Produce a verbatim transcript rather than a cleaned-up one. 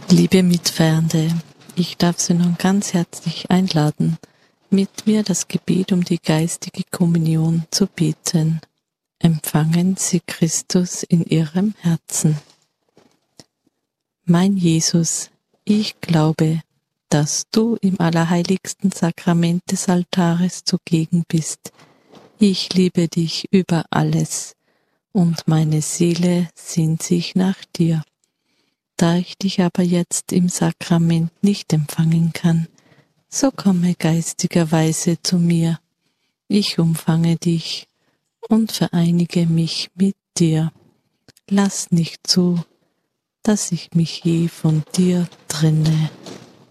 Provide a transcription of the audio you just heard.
Liebe Mitfeiernde, ich darf Sie nun ganz herzlich einladen, mit mir das Gebet um die geistige Kommunion zu beten. Empfangen Sie Christus in Ihrem Herzen. Mein Jesus, ich glaube, dass du im allerheiligsten Sakrament des Altares zugegen bist. Ich liebe dich über alles, und meine Seele sehnt sich nach dir. Da ich dich aber jetzt im Sakrament nicht empfangen kann, so komme geistigerweise zu mir. Ich umfange dich und vereinige mich mit dir. Lass nicht zu, dass ich mich je von dir trenne.